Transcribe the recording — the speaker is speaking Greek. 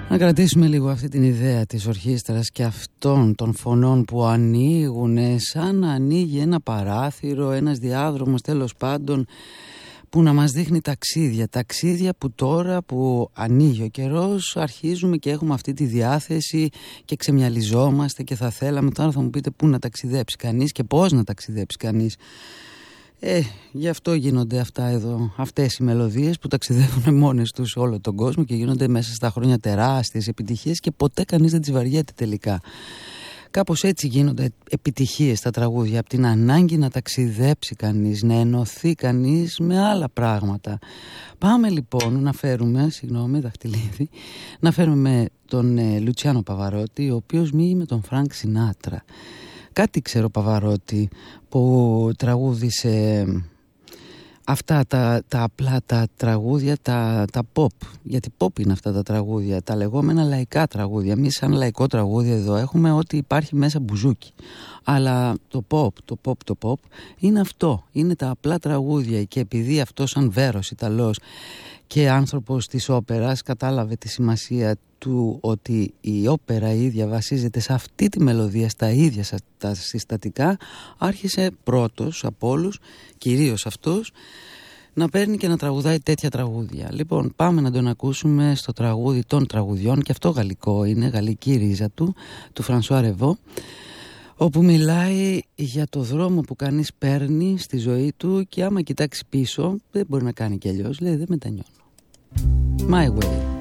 Να κρατήσουμε λίγο αυτή την ιδέα της ορχήστρας και αυτών των φωνών που ανοίγουν σαν να ανοίγει ένα παράθυρο, ένας διάδρομος τέλος πάντων που να μας δείχνει ταξίδια που τώρα που ανοίγει ο καιρός αρχίζουμε και έχουμε αυτή τη διάθεση και ξεμιαλιζόμαστε και θα θέλαμε. Τώρα θα μου πείτε πού να ταξιδέψει κανείς και πώς να ταξιδέψει κανείς. Γι' αυτό γίνονται αυτά εδώ, αυτές οι μελωδίες που ταξιδεύουν μόνες τους σε όλο τον κόσμο και γίνονται μέσα στα χρόνια τεράστιες επιτυχίες και ποτέ κανείς δεν τις βαριέται τελικά. Κάπως έτσι γίνονται επιτυχίες στα τραγούδια, από την ανάγκη να ταξιδέψει κανείς, να ενωθεί κανείς με άλλα πράγματα. Πάμε λοιπόν να φέρουμε, δαχτυλίδι, να φέρουμε τον Λουτσιάνο Παβαρότη, ο οποίος μίλησε με τον Φρανκ Σινάτρα. Κάτι ξέρω Παβαρότη που τραγούδισε αυτά τα απλά τα τραγούδια, τα pop, γιατί pop είναι αυτά τα τραγούδια, τα λεγόμενα λαϊκά τραγούδια. Εμείς σαν λαϊκό τραγούδι εδώ έχουμε ότι υπάρχει μέσα μπουζούκι, αλλά το pop είναι αυτό, είναι τα απλά τραγούδια και επειδή αυτό σαν Βέρος Ιταλός και άνθρωπος της όπερας κατάλαβε τη σημασία του ότι η όπερα ίδια βασίζεται σε αυτή τη μελωδία, στα ίδια τα συστατικά, άρχισε πρώτος από όλους, κυρίως αυτός, να παίρνει και να τραγουδάει τέτοια τραγούδια. Λοιπόν, πάμε να τον ακούσουμε στο τραγούδι των τραγουδιών, και αυτό γαλλικό είναι, γαλλική ρίζα του Φρανσουά Ρεβό, όπου μιλάει για το δρόμο που κανείς παίρνει στη ζωή του και άμα κοιτάξει πίσω δεν μπορεί να κάνει κι αλλιώς, λέει δεν μετανιώνω. My way.